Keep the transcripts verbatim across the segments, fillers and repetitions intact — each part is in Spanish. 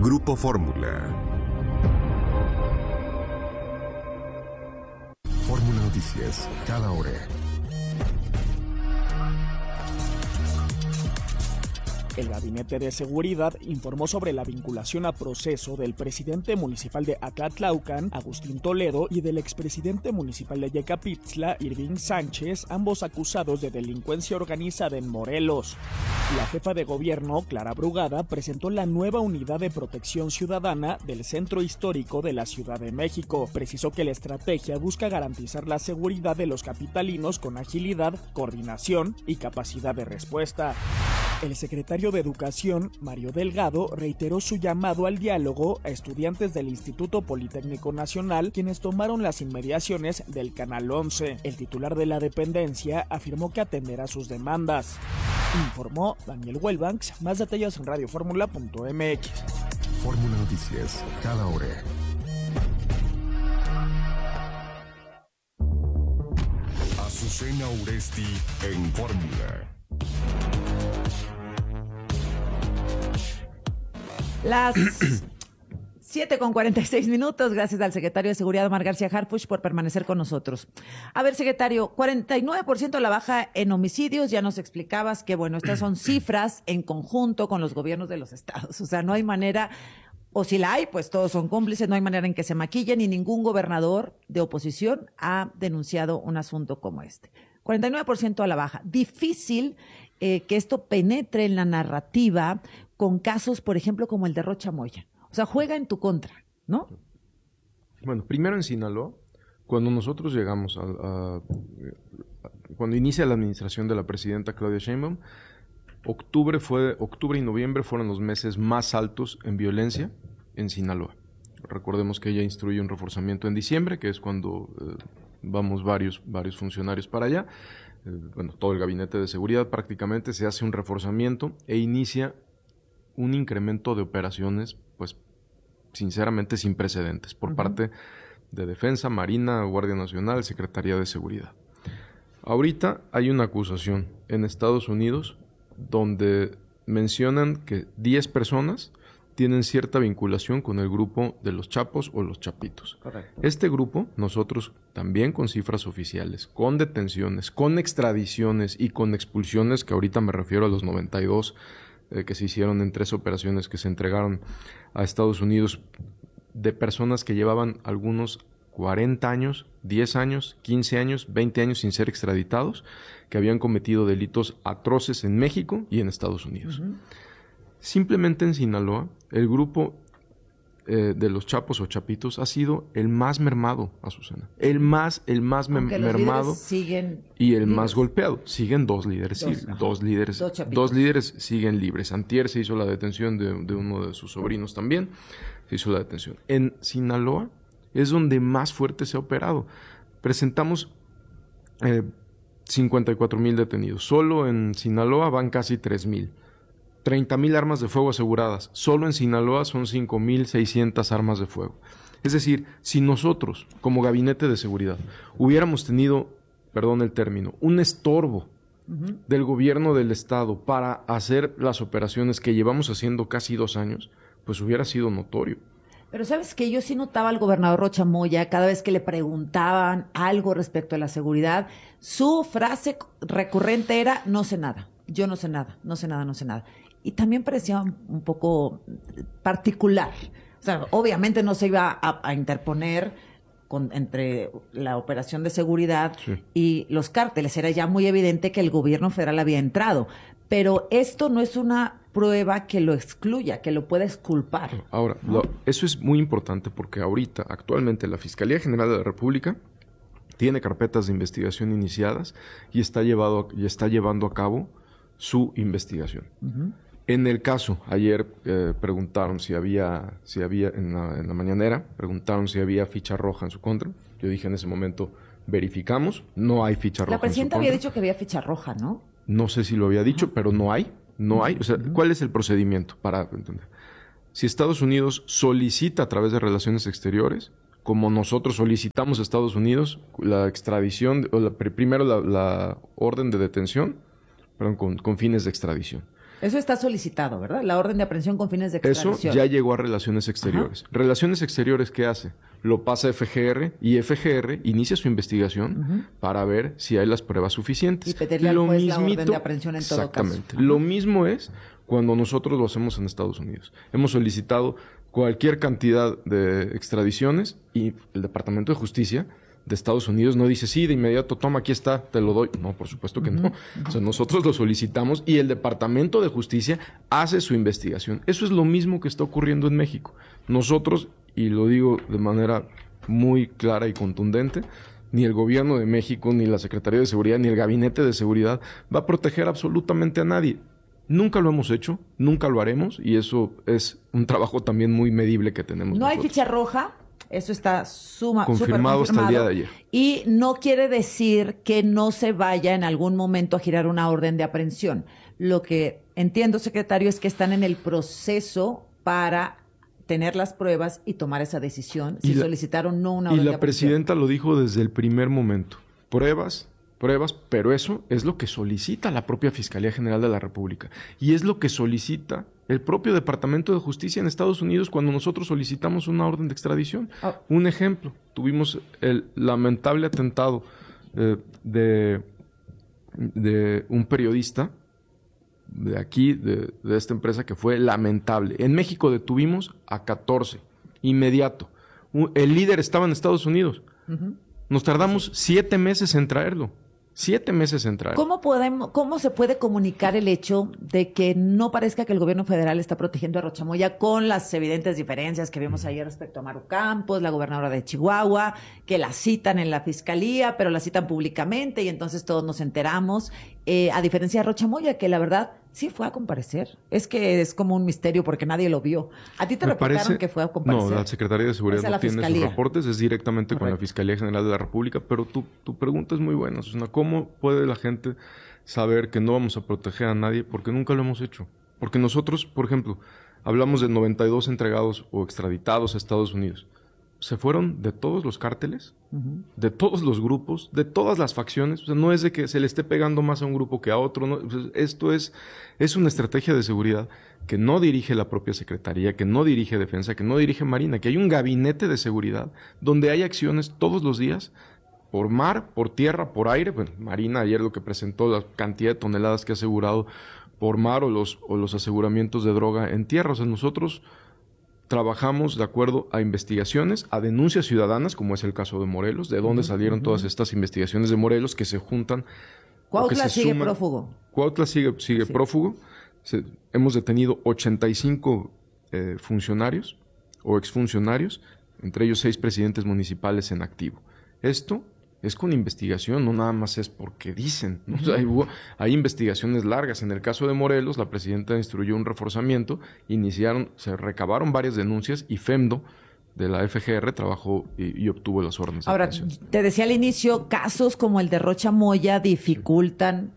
Grupo Fórmula. Fórmula Noticias, cada hora. El Gabinete de Seguridad informó sobre la vinculación a proceso del presidente municipal de Acatlaucan, Agustín Toledo, y del expresidente municipal de Yecapitzla, Irving Sánchez, ambos acusados de delincuencia organizada en Morelos. La jefa de gobierno, Clara Brugada, presentó la nueva unidad de protección ciudadana del Centro Histórico de la Ciudad de México. Precisó que la estrategia busca garantizar la seguridad de los capitalinos con agilidad, coordinación y capacidad de respuesta. El secretario de Educación, Mario Delgado, reiteró su llamado al diálogo a estudiantes del Instituto Politécnico Nacional, quienes tomaron las inmediaciones del Canal once. El titular de la dependencia afirmó que atenderá sus demandas. Informó Daniel Huelbanks. Más detalles en radio fórmula punto m x. Fórmula Noticias, cada hora. Azucena Uresti en Fórmula. Las siete con cuarenta y seis minutos, gracias al secretario de Seguridad, Omar García Harfuch, por permanecer con nosotros. A ver, secretario, cuarenta y nueve por ciento la baja en homicidios, ya nos explicabas que, bueno, estas son cifras en conjunto con los gobiernos de los estados, o sea, no hay manera, o si la hay, pues todos son cómplices, no hay manera en que se maquillen y ningún gobernador de oposición ha denunciado un asunto como este. cuarenta y nueve por ciento a la baja. Difícil eh, que esto penetre en la narrativa con casos, por ejemplo, como el de Rocha Moya. O sea, juega en tu contra, ¿no? Bueno, primero en Sinaloa, cuando nosotros llegamos a, a, a cuando inicia la administración de la presidenta Claudia Sheinbaum, octubre fue octubre y noviembre fueron los meses más altos en violencia en Sinaloa. Recordemos que ella instruye un reforzamiento en diciembre, que es cuando eh, vamos varios varios funcionarios para allá. Eh, bueno, todo el gabinete de seguridad prácticamente se hace un reforzamiento e inicia un incremento de operaciones, pues, sinceramente sin precedentes, por uh-huh. parte de Defensa, Marina, Guardia Nacional, Secretaría de Seguridad. Ahorita hay una acusación en Estados Unidos donde mencionan que diez personas tienen cierta vinculación con el grupo de los Chapos o los Chapitos. Correcto. Este grupo, nosotros también con cifras oficiales, con detenciones, con extradiciones y con expulsiones, que ahorita me refiero a los noventa y dos Eh, que se hicieron en tres operaciones que se entregaron a Estados Unidos de personas que llevaban algunos cuarenta años, diez años, quince años, veinte años sin ser extraditados, que habían cometido delitos atroces en México y en Estados Unidos. Uh-huh. Simplemente en Sinaloa, el grupo eh, de los Chapos o Chapitos ha sido el más mermado, Azucena. El más, el más me- mermado siguen y el libres. más golpeado. Siguen dos líderes, dos, sí, dos líderes, dos, dos líderes siguen libres. Antier se hizo la detención de, de uno de sus sobrinos también, se hizo la detención. En Sinaloa es donde más fuerte se ha operado. Presentamos eh, cincuenta y cuatro mil detenidos. Solo en Sinaloa van casi tres mil. treinta mil armas de fuego aseguradas. Solo en Sinaloa son cinco mil seiscientas armas de fuego. Es decir, si nosotros, como Gabinete de Seguridad, hubiéramos tenido, perdón el término, un estorbo uh-huh. del gobierno del Estado para hacer las operaciones que llevamos haciendo casi dos años, pues hubiera sido notorio. Pero sabes que yo sí notaba al gobernador Rocha Moya, cada vez que le preguntaban algo respecto a la seguridad, su frase recurrente era, no sé nada, yo no sé nada, no sé nada, no sé nada. Y también parecía un, un poco particular. O sea, obviamente no se iba a, a interponer con, entre la operación de seguridad sí. y los cárteles. Era ya muy evidente que el gobierno federal había entrado. Pero esto no es una prueba que lo excluya, que lo pueda exculpar. Ahora, ¿no? lo, eso es muy importante porque ahorita, actualmente, la Fiscalía General de la República tiene carpetas de investigación iniciadas y está, llevado, y está llevando a cabo su investigación. Uh-huh. En el caso, ayer eh, preguntaron si había, si había en la, en la mañanera, preguntaron si había ficha roja en su contra. Yo dije en ese momento, verificamos, no hay ficha roja en su contra. La presidenta había dicho que había ficha roja, ¿no? No sé si lo había dicho, uh-huh. pero no hay, no hay. O sea, uh-huh. ¿cuál es el procedimiento para entender? Si Estados Unidos solicita a través de Relaciones Exteriores, como nosotros solicitamos a Estados Unidos la extradición, o la, primero la, la orden de detención, perdón, con, con fines de extradición. Eso está solicitado, ¿verdad? La orden de aprehensión con fines de extradición. Eso ya llegó a Relaciones Exteriores. Ajá. Relaciones Exteriores, ¿qué hace? Lo pasa a F G R y F G R inicia su investigación uh-huh. para ver si hay las pruebas suficientes. Y pedirle al juez la orden de aprehensión en todo caso. Exactamente. Lo mismo es cuando nosotros lo hacemos en Estados Unidos. Hemos solicitado cualquier cantidad de extradiciones y el Departamento de Justicia de Estados Unidos no dice, sí, de inmediato, toma, aquí está, te lo doy. No, por supuesto que uh-huh. no. O sea, nosotros lo solicitamos y el Departamento de Justicia hace su investigación. Eso es lo mismo que está ocurriendo en México. Nosotros, y lo digo de manera muy clara y contundente, ni el Gobierno de México, ni la Secretaría de Seguridad, ni el Gabinete de Seguridad va a proteger absolutamente a nadie. Nunca lo hemos hecho, nunca lo haremos, y eso es un trabajo también muy medible que tenemos No nosotros. hay ficha roja. Eso está suma, confirmado, confirmado hasta el día de ayer. Y no quiere decir que no se vaya en algún momento a girar una orden de aprehensión. Lo que entiendo, secretario, es que están en el proceso para tener las pruebas y tomar esa decisión si la, solicitaron no una orden de aprehensión. Y la presidenta lo dijo desde el primer momento. Pruebas, pruebas, pero eso es lo que solicita la propia Fiscalía General de la República. Y es lo que solicita el propio Departamento de Justicia en Estados Unidos cuando nosotros solicitamos una orden de extradición. Oh. Un ejemplo, tuvimos el lamentable atentado eh, de, de un periodista de aquí, de, de esta empresa, que fue lamentable. En México detuvimos a catorce, inmediato. Un, el líder estaba en Estados Unidos. Uh-huh. Nos tardamos siete meses en traerlo. Siete meses en traer. ¿Cómo podemos, cómo se puede comunicar el hecho de que no parezca que el gobierno federal está protegiendo a Rocha Moya con las evidentes diferencias que vimos ayer respecto a Maru Campos, la gobernadora de Chihuahua, que la citan en la fiscalía, pero la citan públicamente y entonces todos nos enteramos? Eh, a diferencia de Rocha Moya, que la verdad sí fue a comparecer. Es que es como un misterio porque nadie lo vio. ¿A ti te Me reportaron parece, que fue a comparecer? No, la Secretaría de Seguridad no tiene fiscalía. sus reportes, es directamente Correcto. Con la Fiscalía General de la República, pero tu, tu pregunta es muy buena, Susana. ¿Cómo puede la gente saber que no vamos a proteger a nadie? Porque nunca lo hemos hecho. Porque nosotros, por ejemplo, hablamos de noventa y dos entregados o extraditados a Estados Unidos. Se fueron de todos los cárteles, uh-huh. de todos los grupos, de todas las facciones. O sea, no es de que se le esté pegando más a un grupo que a otro. No. O sea, esto es, es una estrategia de seguridad que no dirige la propia Secretaría, que no dirige Defensa, que no dirige Marina, que hay un gabinete de seguridad donde hay acciones todos los días, por mar, por tierra, por aire. Bueno, Marina ayer lo que presentó, la cantidad de toneladas que ha asegurado por mar o los, o los aseguramientos de droga en tierra. O sea, nosotros trabajamos de acuerdo a investigaciones, a denuncias ciudadanas, como es el caso de Morelos, de dónde uh-huh, salieron uh-huh. todas estas investigaciones de Morelos que se juntan. Cuautla se sigue suman. prófugo. Cuautla sigue, sigue sí. prófugo. Se, hemos detenido ochenta y cinco eh, funcionarios o exfuncionarios, entre ellos seis presidentes municipales en activo. Esto es con investigación, no nada más es porque dicen, ¿no? O sea, hay, hubo, hay investigaciones largas. En el caso de Morelos, la presidenta instruyó un reforzamiento, iniciaron, se recabaron varias denuncias y FEMDO de la F G R trabajó y, y obtuvo las órdenes de Ahora, aprehensión. Te decía al inicio, casos como el de Rocha Moya dificultan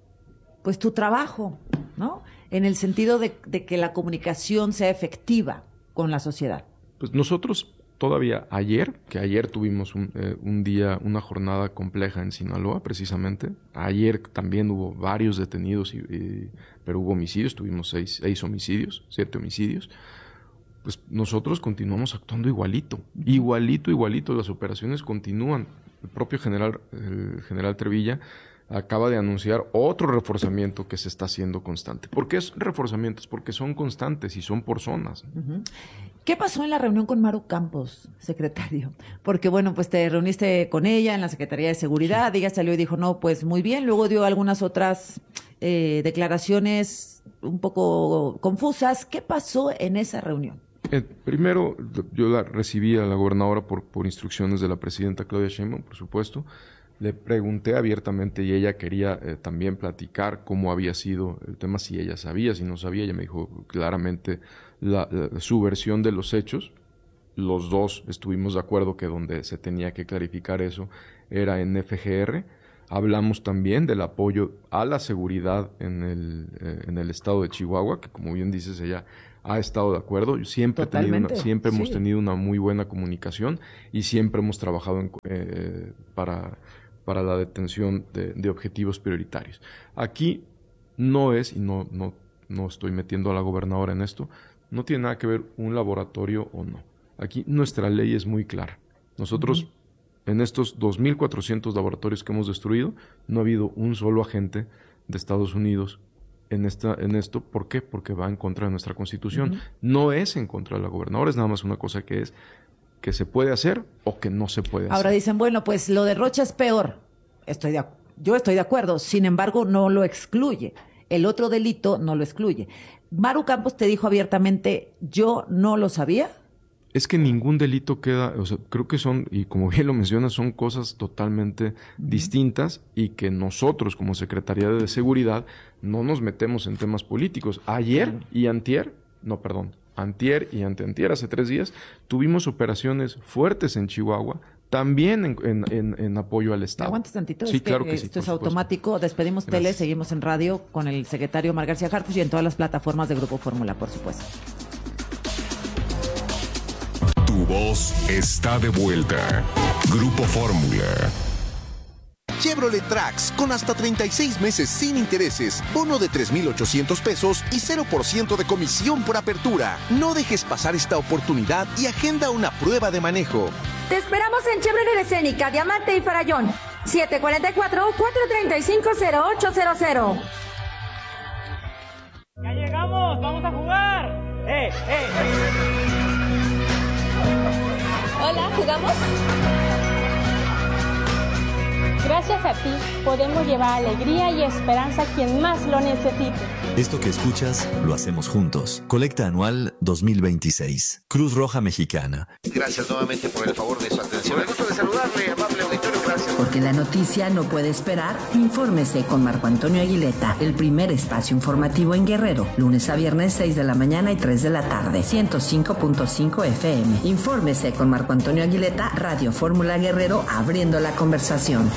pues tu trabajo, ¿no? En el sentido de, de que la comunicación sea efectiva con la sociedad. Pues nosotros todavía ayer, que ayer tuvimos un, eh, un día, una jornada compleja en Sinaloa, precisamente. Ayer también hubo varios detenidos, y, y, pero hubo homicidios, tuvimos seis, seis homicidios, siete homicidios. Pues nosotros continuamos actuando igualito, igualito, igualito. Las operaciones continúan. El propio general, el general Trevilla acaba de anunciar otro reforzamiento que se está haciendo constante. ¿Por qué son reforzamientos? Porque son constantes y son por zonas. Uh-huh. ¿Qué pasó en la reunión con Maru Campos, secretario? Porque, bueno, pues te reuniste con ella en la Secretaría de Seguridad, ella salió y dijo, no, pues muy bien, luego dio algunas otras eh, declaraciones un poco confusas. ¿Qué pasó en esa reunión? Eh, primero, yo la recibí a la gobernadora por, por instrucciones de la presidenta Claudia Sheinbaum, por supuesto. Le pregunté abiertamente y ella quería eh, también platicar cómo había sido el tema, si ella sabía, si no sabía. Ella me dijo claramente la, la, su versión de los hechos. Los dos estuvimos de acuerdo que donde se tenía que clarificar eso era en F G R. Hablamos también del apoyo a la seguridad en el, eh, en el estado de Chihuahua, que como bien dices, ella ha estado de acuerdo. Siempre, he tenido una, siempre sí. hemos tenido una muy buena comunicación y siempre hemos trabajado en, eh, para... para la detención de, de objetivos prioritarios. Aquí no es, y no, no, no estoy metiendo a la gobernadora en esto, no tiene nada que ver un laboratorio o no. Aquí nuestra ley es muy clara. Nosotros, uh-huh. en estos dos mil cuatrocientos laboratorios que hemos destruido, no ha habido un solo agente de Estados Unidos en, esta, en esto. ¿Por qué? Porque va en contra de nuestra Constitución. Uh-huh. No es en contra de la gobernadora, es nada más una cosa que es que se puede hacer o que no se puede hacer. Ahora dicen, bueno, pues lo de Rocha es peor. Estoy de, yo estoy de acuerdo. Sin embargo, no lo excluye. El otro delito no lo excluye. Maru Campos te dijo abiertamente, yo no lo sabía. Es que ningún delito queda, o sea, creo que son, y como bien lo mencionas, son cosas totalmente uh-huh. distintas y que nosotros como Secretaría de Seguridad no nos metemos en temas políticos. Ayer uh-huh. y antier, no, perdón, antier y anteantier, hace tres días, tuvimos operaciones fuertes en Chihuahua, también en, en, en, en apoyo al Estado. ¿Aguantas tantito? Sí, es que claro que sí. Esto es automático. Despedimos Gracias. Tele, seguimos en radio con el secretario Omar García Harfuch y en todas las plataformas de Grupo Fórmula, por supuesto. Tu voz está de vuelta. Grupo Fórmula. Chevrolet Trax con hasta treinta y seis meses sin intereses, bono de tres mil ochocientos pesos y cero por ciento de comisión por apertura. No dejes pasar esta oportunidad y agenda una prueba de manejo. Te esperamos en Chevrolet Escénica, Diamante y Farallón. siete cuatro cuatro, cuatro tres cinco, cero ocho cero cero. ¡Ya llegamos! ¡Vamos a jugar! ¡Eh, eh! Hola, ¿jugamos? Gracias a ti podemos llevar alegría y esperanza a quien más lo necesite. Esto que escuchas lo hacemos juntos. Colecta anual dos mil veintiséis. Cruz Roja Mexicana. Gracias nuevamente por el favor de su atención. Me gusta de saludarle, amable auditorio. Gracias. Porque la noticia no puede esperar. Infórmese con Marco Antonio Aguileta, el primer espacio informativo en Guerrero. Lunes a viernes, seis de la mañana y tres de la tarde. ciento cinco punto cinco F M. Infórmese con Marco Antonio Aguileta, Radio Fórmula Guerrero, abriendo la conversación.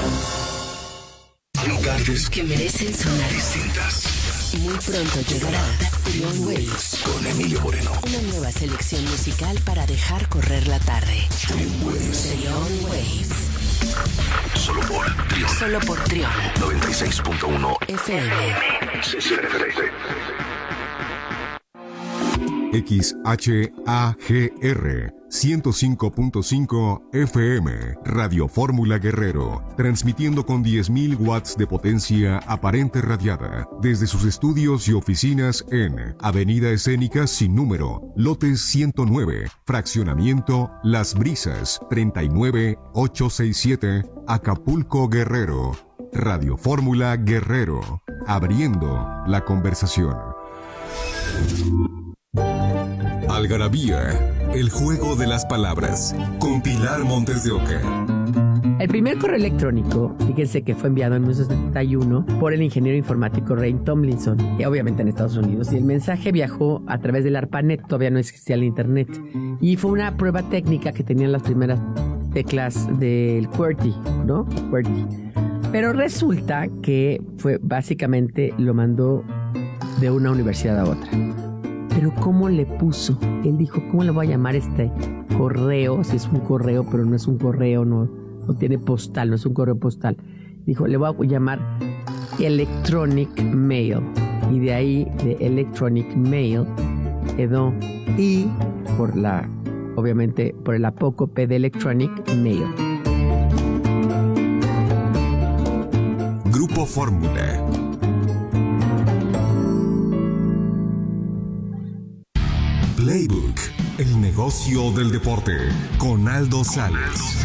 Lugares que merecen sonar distintas. Muy pronto llegará Trion Waves con Emilio Moreno. Una nueva selección musical para dejar correr la tarde. Trion Waves. Trion Waves. Solo por Trion. Solo por Trion. noventa y seis punto uno F M. X H A G R ciento cinco punto cinco F M, Radio Fórmula Guerrero, transmitiendo con diez mil watts de potencia aparente radiada desde sus estudios y oficinas en Avenida Escénica sin número, lote ciento nueve, fraccionamiento Las Brisas, treinta y nueve ochocientos sesenta y siete, Acapulco, Guerrero. Radio Fórmula Guerrero, abriendo la conversación. Algarabía, el juego de las palabras, con Pilar Montes de Oca. El primer correo electrónico, fíjense que fue enviado en mil novecientos setenta y uno por el ingeniero informático Ray Tomlinson, y obviamente en Estados Unidos, y el mensaje viajó a través del ARPANET, todavía no existía el internet, y fue una prueba técnica que tenían las primeras teclas del QWERTY, ¿no? QWERTY. Pero resulta que fue básicamente lo mandó de una universidad a otra. Pero ¿cómo le puso? Él dijo, ¿cómo le voy a llamar este correo? Si es un correo, pero no es un correo, no, no tiene postal, no es un correo postal. Dijo, le voy a llamar Electronic Mail. Y de ahí, de Electronic Mail, quedó I por la, obviamente, por el apócope de Electronic Mail. Grupo Fórmula. Playbook, el negocio del deporte, con Aldo Sales.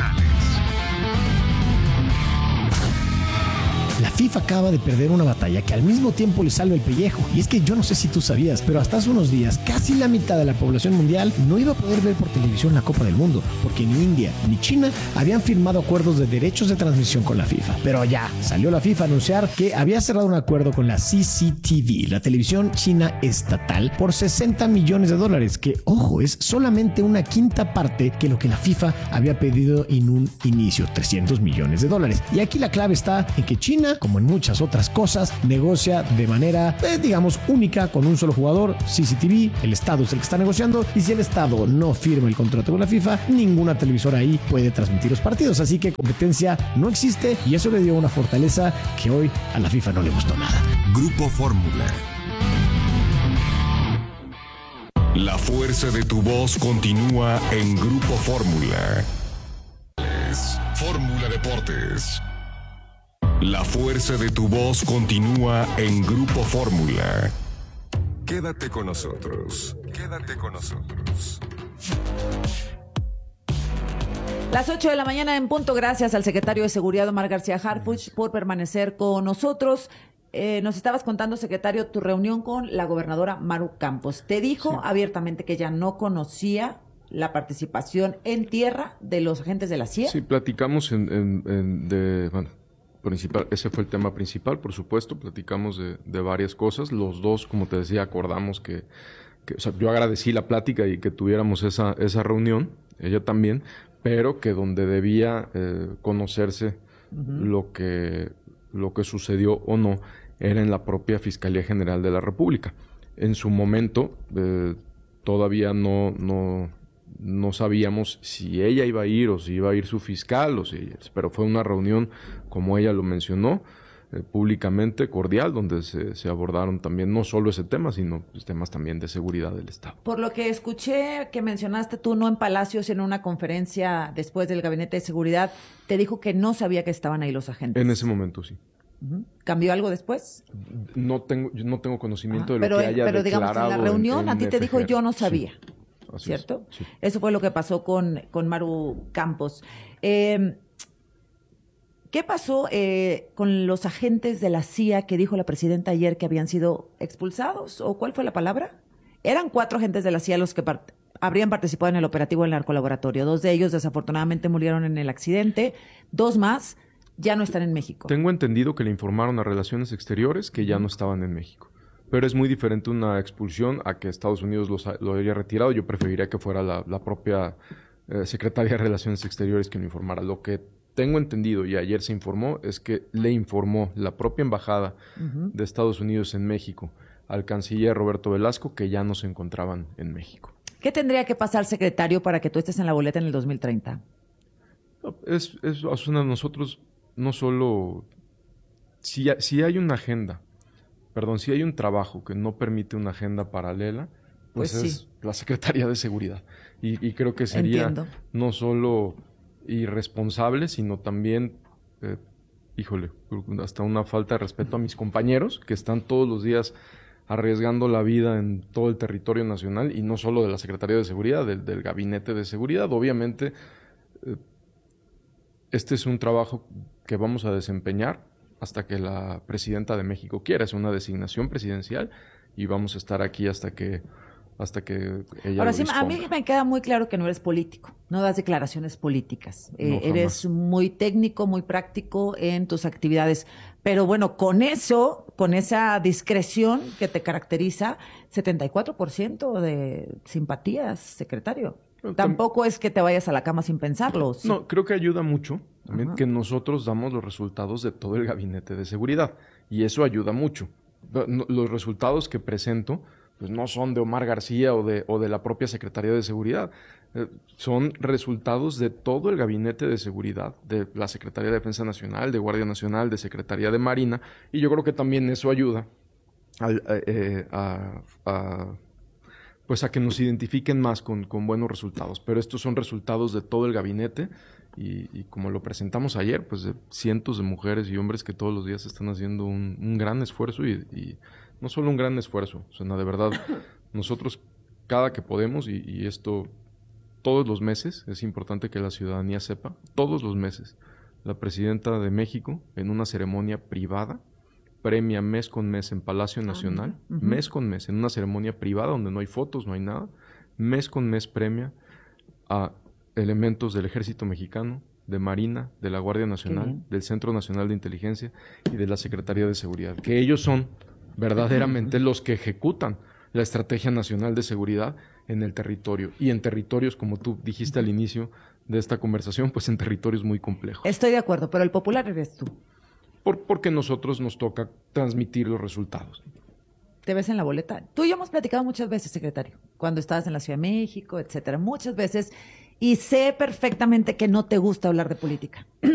La FIFA acaba de perder una batalla que al mismo tiempo le salva el pellejo. Y es que yo no sé si tú sabías, pero hasta hace unos días casi la mitad de la población mundial no iba a poder ver por televisión la Copa del Mundo, porque ni India ni China habían firmado acuerdos de derechos de transmisión con la FIFA. Pero ya salió la FIFA a anunciar que había cerrado un acuerdo con la C C T V, la televisión china estatal, por sesenta millones de dólares, que, ojo, es solamente una quinta parte que lo que la FIFA había pedido en un inicio, trescientos millones de dólares. Y aquí la clave está en que China, como en muchas otras cosas, negocia de manera, eh, digamos, única con un solo jugador, C C T V. El Estado es el que está negociando, y si el Estado no firma el contrato con la FIFA, ninguna televisora ahí puede transmitir los partidos. Así que competencia no existe, y eso le dio una fortaleza que hoy a la FIFA no le gustó nada. Grupo Fórmula. La fuerza de tu voz continúa en Grupo Fórmula. Es Fórmula Deportes. La fuerza de tu voz continúa en Grupo Fórmula. Quédate con nosotros. Quédate con nosotros. Las ocho de la mañana en punto. Gracias al secretario de Seguridad, Omar García Harfuch, por permanecer con nosotros. Eh, nos estabas contando, secretario, tu reunión con la gobernadora Maru Campos. Te dijo sí. abiertamente que ella no conocía la participación en tierra de los agentes de la C I A. Sí, platicamos en, en, en de, bueno, principal, ese fue el tema principal, por supuesto, platicamos de, de varias cosas. Los dos, como te decía, acordamos que, que o sea, yo agradecí la plática y que tuviéramos esa, esa reunión, ella también, pero que donde debía eh, conocerse uh-huh. lo que, lo que sucedió o no era en la propia Fiscalía General de la República. En su momento eh, todavía no, no, no sabíamos si ella iba a ir o si iba a ir su fiscal, o si, pero fue una reunión, como ella lo mencionó, eh, públicamente cordial, donde se, se abordaron también no solo ese tema, sino pues, temas también de seguridad del Estado. Por lo que escuché que mencionaste tú, no en Palacio, sino en una conferencia después del Gabinete de Seguridad, te dijo que no sabía que estaban ahí los agentes. En ese momento, sí. ¿Cambió algo después? No tengo, yo no tengo conocimiento ah, de lo pero, que haya pero declarado. Pero digamos, en la reunión en, en a ti te F G R. dijo yo no sabía, sí, ¿cierto? Es, sí. Eso fue lo que pasó con, con Maru Campos. Eh, ¿Qué pasó eh, con los agentes de la C I A que dijo la presidenta ayer que habían sido expulsados? ¿O cuál fue la palabra? Eran cuatro agentes de la C I A los que part- habrían participado en el operativo del narcolaboratorio. Dos de ellos desafortunadamente murieron en el accidente. Dos más ya no están en México. Tengo entendido que le informaron a Relaciones Exteriores que ya no estaban en México. Pero es muy diferente una expulsión a que Estados Unidos los, lo haya retirado. Yo preferiría que fuera la, la propia eh, Secretaría de Relaciones Exteriores que lo informara. Lo que tengo entendido, y ayer se informó, es que le informó la propia Embajada uh-huh. de Estados Unidos en México al canciller Roberto Velasco que ya no se encontraban en México. ¿Qué tendría que pasar, secretario, para que tú estés en la boleta en el dos mil treinta? Es, es, es una, nosotros... No solo, si, si hay una agenda, perdón, si hay un trabajo que no permite una agenda paralela, pues, pues es sí. la Secretaría de Seguridad. Y, y creo que sería Entiendo. no solo irresponsable, sino también, eh, híjole, hasta una falta de respeto a mis compañeros que están todos los días arriesgando la vida en todo el territorio nacional, y no solo de la Secretaría de Seguridad, del, del Gabinete de Seguridad. Obviamente, eh, este es un trabajo que vamos a desempeñar hasta que la presidenta de México quiera. Es una designación presidencial y vamos a estar aquí hasta que hasta que ella Ahora lo sí, disponga. A mí me queda muy claro que no eres político, no das declaraciones políticas. No, eh, eres muy técnico, muy práctico en tus actividades. Pero bueno, con eso, con esa discreción que te caracteriza, setenta y cuatro por ciento de simpatías, secretario. Tampoco es que te vayas a la cama sin pensarlo. ¿Sí? No, creo que ayuda mucho también Ajá. que nosotros damos los resultados de todo el Gabinete de Seguridad. Y eso ayuda mucho. Los resultados que presento pues no son de Omar García o de, o de la propia Secretaría de Seguridad. Eh, son resultados de todo el Gabinete de Seguridad, de la Secretaría de Defensa Nacional, de Guardia Nacional, de Secretaría de Marina. Y yo creo que también eso ayuda a... Eh, a, a pues a que nos identifiquen más con, con buenos resultados. Pero estos son resultados de todo el gabinete y, y como lo presentamos ayer, pues de cientos de mujeres y hombres que todos los días están haciendo un, un gran esfuerzo y, y no solo un gran esfuerzo, o sea, de verdad, nosotros cada que podemos y, y esto todos los meses, es importante que la ciudadanía sepa, todos los meses, la presidenta de México en una ceremonia privada premia mes con mes en Palacio Nacional, uh-huh. mes con mes, en una ceremonia privada donde no hay fotos, no hay nada, mes con mes premia a elementos del Ejército Mexicano, de Marina, de la Guardia Nacional, del Centro Nacional de Inteligencia y de la Secretaría de Seguridad, que ellos son verdaderamente los que ejecutan la Estrategia Nacional de Seguridad en el territorio, y en territorios, como tú dijiste al inicio de esta conversación, pues en territorios muy complejos. Estoy de acuerdo, pero el popular eres tú. Por, porque nosotros nos toca transmitir los resultados. Te ves en la boleta. Tú y yo hemos platicado muchas veces, secretario, cuando estabas en la Ciudad de México, etcétera, muchas veces, y sé perfectamente que no te gusta hablar de política.